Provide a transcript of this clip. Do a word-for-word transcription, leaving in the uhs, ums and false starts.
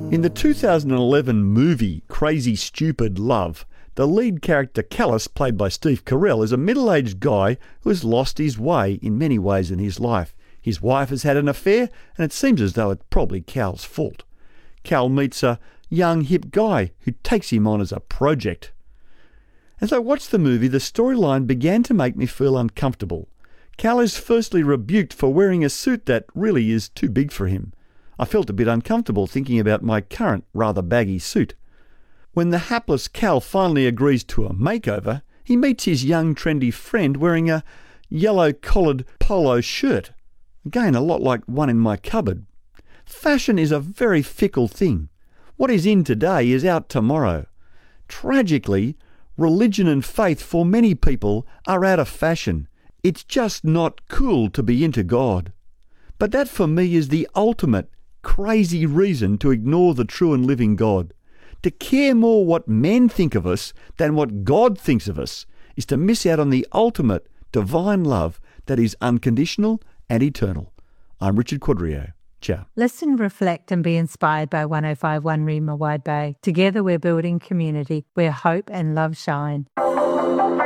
In the two thousand eleven movie Crazy Stupid Love, the lead character Callus, played by Steve Carell, is a middle-aged guy who has lost his way in many ways in his life. His wife has had an affair, and it seems as though it's probably Cal's fault. Cal meets a young, hip guy who takes him on as a project. As I watched the movie, the storyline began to make me feel uncomfortable. Cal is firstly rebuked for wearing a suit that really is too big for him. I felt a bit uncomfortable thinking about my current, rather baggy suit. When the hapless Cal finally agrees to a makeover, he meets his young, trendy friend wearing a yellow-collared polo shirt. Again, a lot like one in my cupboard. Fashion is a very fickle thing. What is in today is out tomorrow. Tragically, religion and faith for many people are out of fashion. It's just not cool to be into God. But that for me is the ultimate crazy reason to ignore the true and living God. To care more what men think of us than what God thinks of us is to miss out on the ultimate divine love that is unconditional and eternal. I'm Richard Quadrio. Ciao. Listen, reflect and be inspired by one oh five point one Rima Wide Bay. Together we're building community where hope and love shine.